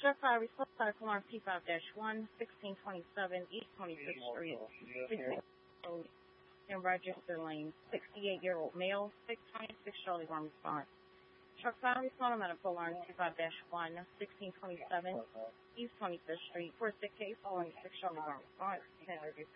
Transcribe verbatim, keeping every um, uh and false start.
Truck five, response alarm P five one, sixteen twenty-seven East twenty-sixth Street, Road, in Rochester Lane. sixty-eight-year-old male, six twenty-six Charlie one response. Truck five, respond on medical alarm P five one, sixteen twenty-seven East twenty-fifth Street, for a sick case following six Charlie one response.